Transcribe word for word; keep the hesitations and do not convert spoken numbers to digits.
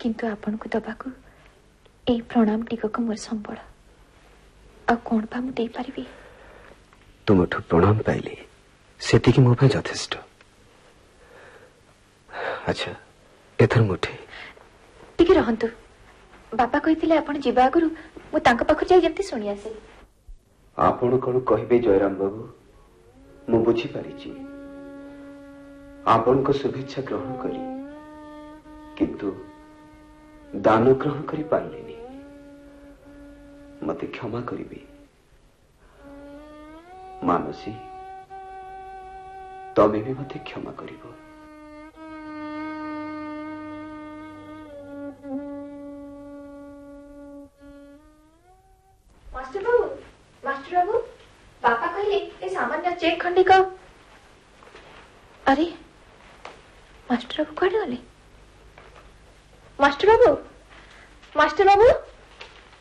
किंतु आपण को दबाकू ए प्रणाम टिकक मोर संबल आ कौन पा मुझे पारि तुमठू प्रणाम पाइली सेतिकी मो पे यथेष्ट। अच्छा एथर मुठे टिके रहंतु बापा कहिथिले आपण जीवा आगुरु मु तांका पाखु जाई जंती सुनी आसे। आपण कोन कहिबे जयराम बाबू मु बुझी पारिछि आपण को शुभेच्छा ग्रहण करी किंतु दान ग्रहण करी पारलेनी मते क्षमा करिबे। मानसी तमे भी मते क्षमा करिबो। मास्टर बाबू मास्टर बाबू पापा कहले ए सामान्य चेक खंडी का। अरे मास्टर बाबू कहां गले? मास्टर बाबू मास्टर बाबू